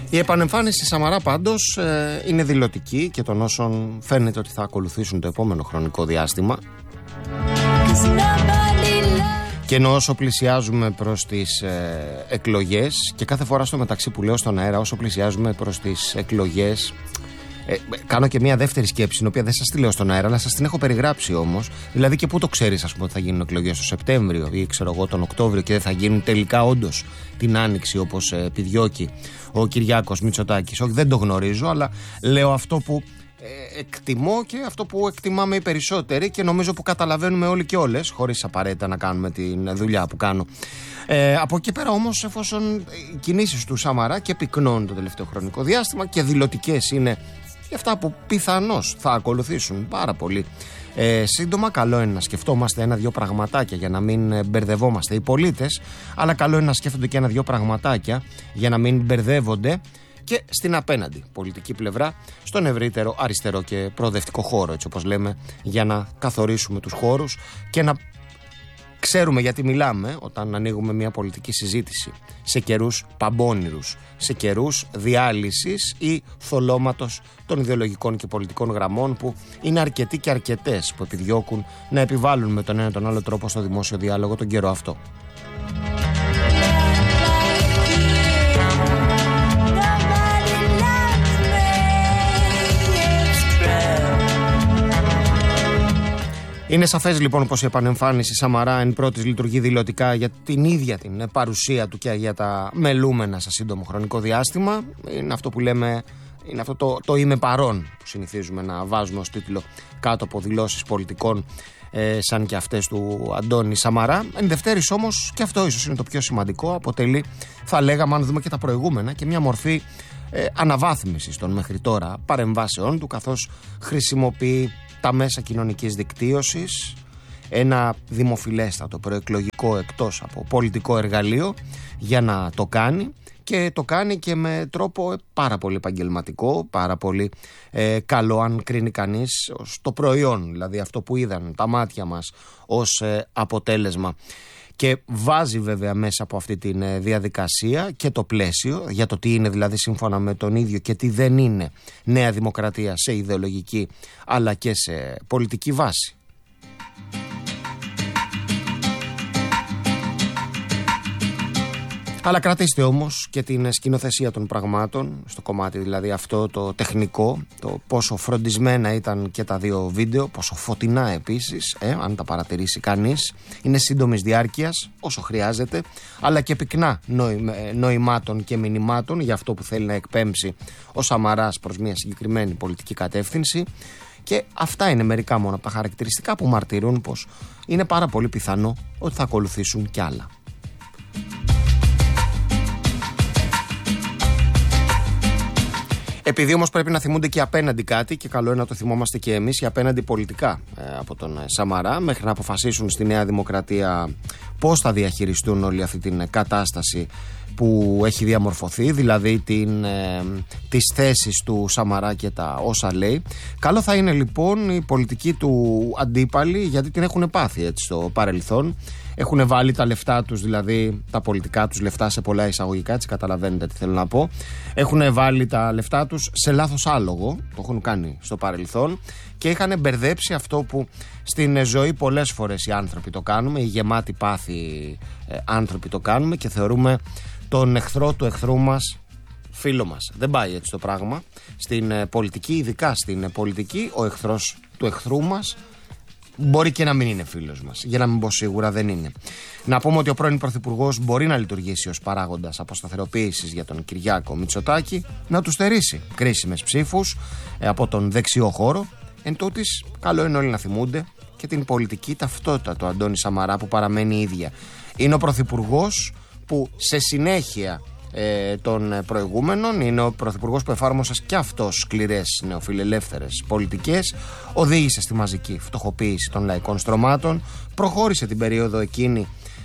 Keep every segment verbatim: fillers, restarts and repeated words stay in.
Η επανεμφάνιση Σαμαρά πάντως ε, είναι δηλωτική και των όσων φαίνεται ότι θα ακολουθήσουν το επόμενο χρονικό διάστημα. Και ενώ όσο πλησιάζουμε προς τις ε, εκλογές, και κάθε φορά στο μεταξύ που λέω στον αέρα, όσο πλησιάζουμε προς τις εκλογές, ε, κάνω και μια δεύτερη σκέψη, την οποία δεν σας τη λέω στον αέρα, αλλά σας την έχω περιγράψει όμως. Δηλαδή, και πού το ξέρεις, ας πούμε, ότι θα γίνουν εκλογές το Σεπτέμβριο ή ξέρω εγώ τον Οκτώβριο και δεν θα γίνουν τελικά όντως την Άνοιξη όπως ε, επιδιώκει ο Κυριάκος Μητσοτάκης? Όχι, δεν το γνωρίζω, αλλά λέω αυτό που ε, εκτιμώ και αυτό που εκτιμάμε οι περισσότεροι και νομίζω που καταλαβαίνουμε όλοι και όλες, χωρίς απαραίτητα να κάνουμε τη δουλειά που κάνω. Ε, από εκεί πέρα όμως, εφόσον οι κινήσεις του Σαμαρά και πυκνώνουν το τελευταίο χρονικό διάστημα και δηλωτικές είναι για αυτά που πιθανώς θα ακολουθήσουν πάρα πολύ ε, σύντομα, καλό είναι να σκεφτόμαστε ένα-δυο πραγματάκια για να μην μπερδευόμαστε οι πολίτες, αλλά καλό είναι να σκέφτονται και ένα-δυο πραγματάκια για να μην μπερδεύονται και στην απέναντι πολιτική πλευρά, στον ευρύτερο αριστερό και προοδευτικό χώρο, έτσι όπως λέμε, για να καθορίσουμε τους χώρους και να ξέρουμε γιατί μιλάμε όταν ανοίγουμε μια πολιτική συζήτηση σε καιρούς παμπώνηρους, σε καιρούς διάλυσης ή θολώματος των ιδεολογικών και πολιτικών γραμμών που είναι αρκετοί και αρκετές που επιδιώκουν να επιβάλλουν με τον ένα τον άλλο τρόπο στο δημόσιο διάλογο τον καιρό αυτό. Είναι σαφές λοιπόν πως η επανεμφάνιση Σαμαρά εν πρώτης λειτουργεί δηλωτικά για την ίδια την παρουσία του και για τα μελούμενα σε σύντομο χρονικό διάστημα. Είναι αυτό που λέμε, είναι αυτό το, το είμαι παρόν που συνηθίζουμε να βάζουμε ως τίτλο κάτω από δηλώσεις πολιτικών ε, σαν και αυτές του Αντώνη Σαμαρά. Εν δευτέρης όμως, και αυτό ίσως είναι το πιο σημαντικό, αποτελεί, θα λέγαμε αν δούμε και τα προηγούμενα, και μια μορφή ε, αναβάθμισης των μέχρι τώρα παρεμβάσεών του, καθώς χρησιμοποιεί τα μέσα κοινωνικής δικτύωσης, ένα δημοφιλέστατο προεκλογικό εκτός από πολιτικό εργαλείο για να το κάνει, και το κάνει και με τρόπο πάρα πολύ επαγγελματικό, πάρα πολύ ε, καλό αν κρίνει κανείς ως το προϊόν, δηλαδή αυτό που είδαν τα μάτια μας ως ε, αποτέλεσμα. Και βάζει βέβαια μέσα από αυτή τη διαδικασία και το πλαίσιο για το τι είναι δηλαδή σύμφωνα με τον ίδιο και τι δεν είναι Νέα Δημοκρατία σε ιδεολογική αλλά και σε πολιτική βάση. Αλλά κρατήστε όμως και την σκηνοθεσία των πραγμάτων, στο κομμάτι δηλαδή αυτό το τεχνικό, το πόσο φροντισμένα ήταν και τα δύο βίντεο, πόσο φωτεινά επίσης, ε, αν τα παρατηρήσει κανείς. Είναι σύντομης διάρκειας όσο χρειάζεται, αλλά και πυκνά νοημάτων και μηνυμάτων για αυτό που θέλει να εκπέμψει ο Σαμαράς προς μια συγκεκριμένη πολιτική κατεύθυνση. Και αυτά είναι μερικά μόνο από τα χαρακτηριστικά που μαρτυρούν πως είναι πάρα πολύ πιθανό ότι θα ακολουθήσουν κι άλλα. Επειδή όμως πρέπει να θυμούνται και απέναντι κάτι, και καλό είναι να το θυμόμαστε και εμείς, οι απέναντι πολιτικά ε, από τον Σαμαρά, μέχρι να αποφασίσουν στη Νέα Δημοκρατία πώς θα διαχειριστούν όλη αυτή την κατάσταση που έχει διαμορφωθεί, δηλαδή την, ε, τις θέσεις του Σαμαρά και τα όσα λέει. Καλό θα είναι λοιπόν οι πολιτικοί του αντίπαλοι, γιατί την έχουν πάθει έτσι στο παρελθόν. Έχουν βάλει τα λεφτά τους, δηλαδή τα πολιτικά τους λεφτά σε πολλά εισαγωγικά, έτσι καταλαβαίνετε τι θέλω να πω. Έχουν βάλει τα λεφτά τους σε λάθος άλογο, το έχουν κάνει στο παρελθόν, και είχαν μπερδέψει αυτό που στην ζωή πολλές φορές οι άνθρωποι το κάνουμε, οι γεμάτοι πάθη ε, άνθρωποι το κάνουμε και θεωρούμε τον εχθρό του εχθρού μας φίλο μας. Δεν πάει έτσι το πράγμα. Στην ε, πολιτική, ειδικά στην ε, πολιτική, ο εχθρός του εχθρού μας μπορεί και να μην είναι φίλος μας. Για να μην πω σίγουρα δεν είναι. Να πούμε ότι ο πρώην Πρωθυπουργός μπορεί να λειτουργήσει ως παράγοντας αποσταθεροποίησης για τον Κυριάκο Μητσοτάκη, να του στερήσει κρίσιμες ψήφους ε, από τον δεξιό χώρο. Εν τούτης, καλό είναι όλοι να θυμούνται και την πολιτική ταυτότητα του Αντώνη Σαμαρά που παραμένει ίδια. Είναι ο Πρωθυπουργός που σε συνέχεια ε, των προηγούμενων είναι ο Πρωθυπουργός που εφάρμοσε και αυτός σκληρές νεοφιλελεύθερες πολιτικές, οδήγησε στη μαζική φτωχοποίηση των λαϊκών στρωμάτων, προχώρησε την περίοδο εκείνη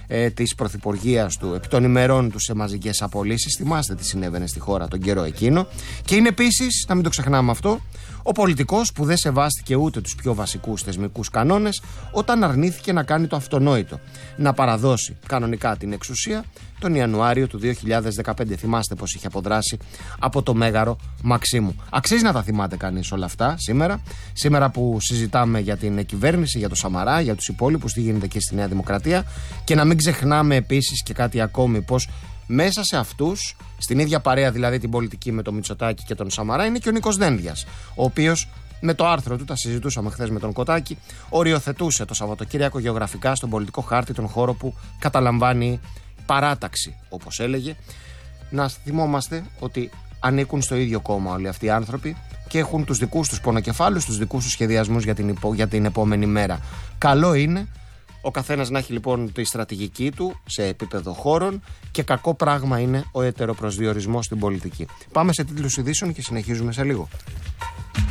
ε, της πρωθυπουργίας του, επί των ημερών του σε μαζικές απολύσεις. Θυμάστε τι συνέβαινε στη χώρα τον καιρό εκείνο. Και είναι επίσης, να μην το ξεχνάμε αυτό, ο πολιτικός που δεν σεβάστηκε ούτε τους πιο βασικούς θεσμικούς κανόνες όταν αρνήθηκε να κάνει το αυτονόητο, να παραδώσει κανονικά την εξουσία τον Ιανουάριο του δύο χιλιάδες δεκαπέντε. Θυμάστε πως είχε αποδράσει από το Μέγαρο Μαξίμου. Αξίζει να τα θυμάται κανείς όλα αυτά σήμερα. Σήμερα που συζητάμε για την κυβέρνηση, για το Σαμαρά, για τους υπόλοιπους, τι γίνεται και στη Νέα Δημοκρατία. Και να μην ξεχνάμε επίσης και κάτι ακόμη, πως μέσα σε αυτούς, στην ίδια παρέα δηλαδή την πολιτική με τον Μητσοτάκη και τον Σαμαρά, είναι και ο Νίκος Δένδιας, ο οποίος με το άρθρο του, τα συζητούσαμε χθες με τον Κοτάκη, οριοθετούσε το Σαββατοκύριακο γεωγραφικά στον πολιτικό χάρτη τον χώρο που καταλαμβάνει παράταξη, όπως έλεγε. Να θυμόμαστε ότι ανήκουν στο ίδιο κόμμα όλοι αυτοί οι άνθρωποι και έχουν τους δικούς τους πονοκεφάλους, τους δικούς τους σχεδιασμούς για την, υπο, για την επόμενη μέρα. Καλό είναι ο καθένας να έχει λοιπόν τη στρατηγική του σε επίπεδο χώρων και κακό πράγμα είναι ο ετεροπροσδιορισμός στην πολιτική. Πάμε σε τίτλους ειδήσεων και συνεχίζουμε σε λίγο.